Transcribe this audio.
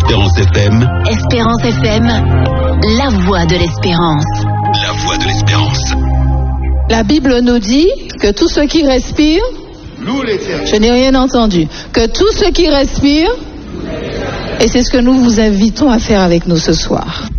Espérance FM. Espérance FM, la voix de l'espérance. La voix de l'espérance. La Bible nous dit que tout ce qui respire, je n'ai rien entendu, que tout ce qui respire, et c'est ce que nous vous invitons à faire avec nous ce soir.